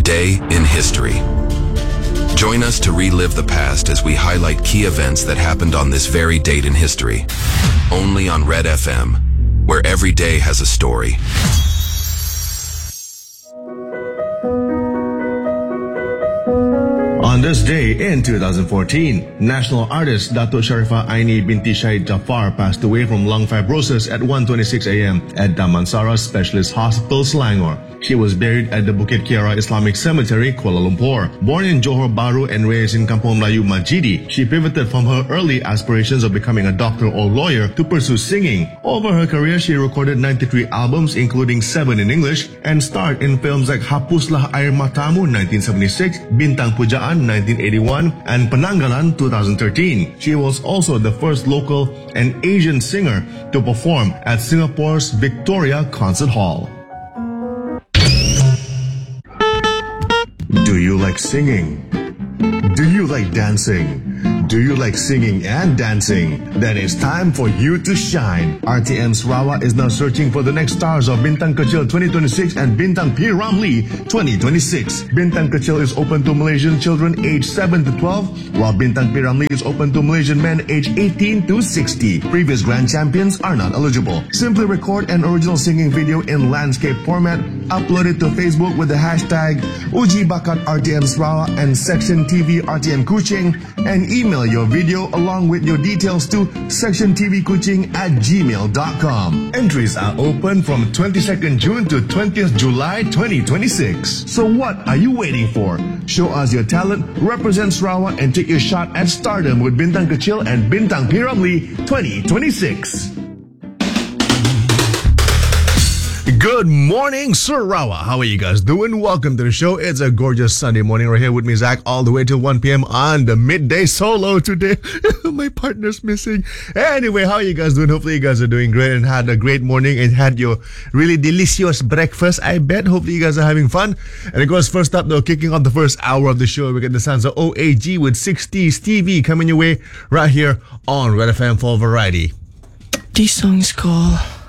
Today in History. Join us to relive the past as we highlight key events that happened on this very date in history. Only on Red FM, where every day has a story. On this day in 2014, national artist Dato Sharifah Aini binti Shahid Jafar passed away from lung fibrosis at 1:26 a.m. at Damansara Specialist Hospital, Selangor. She was buried at the Bukit Kiara Islamic Cemetery, Kuala Lumpur. Born in Johor Bahru and raised in Kampung Melayu Majidi, she pivoted from her early aspirations of becoming a doctor or lawyer to pursue singing. Over her career, she recorded 93 albums, including 7 in English, and starred in films like Hapuslah Air Matamu 1976, Bintang Pujaan 1981, and Penanggalan 2013. She was also the first local and Asian singer to perform at Singapore's Victoria Concert Hall. Do you like singing? Do you like dancing? Do you like singing and dancing? Then it's time for you to shine. RTM Sarawak is now searching for the next stars of Bintang Kecil 2026 and Bintang P. Ramlee 2026. Bintang Kecil is open to Malaysian children aged 7 to 12, while Bintang P. Ramlee is open to Malaysian men aged 18 to 60. Previous grand champions are not eligible. Simply record an original singing video in landscape format, upload it to Facebook with the hashtag Uji Bakat RTM Sarawak and Section TV RTM Kuching, and email your video along with your details to sectiontvkuching@gmail.com. Entries are open from 22nd June to 20th July 2026. So what are you waiting for? Show us your talent, represent Sarawak, and take your shot at stardom with Bintang Kecil and Bintang P. Ramlee 2026. Good morning, Sarawak. How are you guys doing? Welcome to the show. It's a gorgeous Sunday morning right here with me, Zach, all the way till 1 p.m. on the midday solo today. My partner's missing. Anyway, how are you guys doing? Hopefully you guys are doing great and had a great morning and had your really delicious breakfast, I bet. Hopefully you guys are having fun. And of course, first up though, kicking off the first hour of the show, we get the sounds of OAG with 60 Stevie coming your way right here on Red FM for Variety. This song is called